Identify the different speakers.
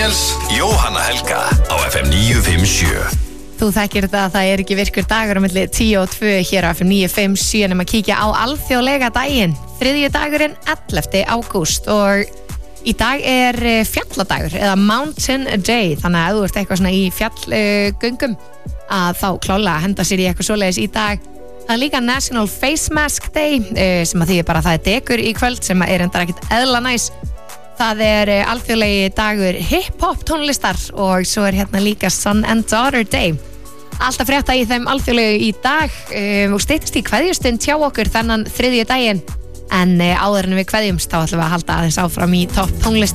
Speaker 1: Daniels, Jóhanna Helga á FM 957.
Speaker 2: Þú þekkir þetta að það ekki virkur dagur á milli 10 og 2 hér á FM 957 nema að kíkja á alþjóðlega daginn. Þriðji dagurinn 11. ágúst og í dag fjalladagur eða Mountain Day, þannig að ef þú ert eitthvað svona í fjallgöngum að þá klálega henda sér í eitthvað svoleiðis í dag. Það er líka National Face Mask Day sem að því bara það degur í kvöld sem er endar ekkert eðla næs. Það alþjóðlegi dagur hip-hop tónlistar og svo hérna líka Son and Daughter Day. Alltaf frétta í þeim alþjóðlegu í dag og styttist í kveðjustund hjá okkur þennan þriðju daginn. En áður en við kveðjumst þá ætlum við að halda aðeins áfram í topp tónlist.